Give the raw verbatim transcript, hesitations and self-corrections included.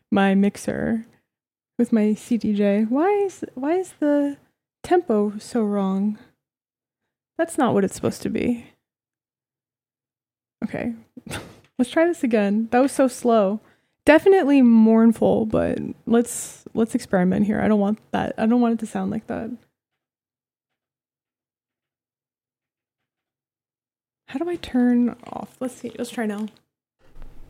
my mixer with my C D J. Why is why is the tempo so wrong? That's not what it's supposed to be. Okay. Let's try this again. That was so slow. Definitely mournful, but let's let's experiment here. I don't want that. I don't want it to sound like that. How do I turn off? Let's see. Let's try now.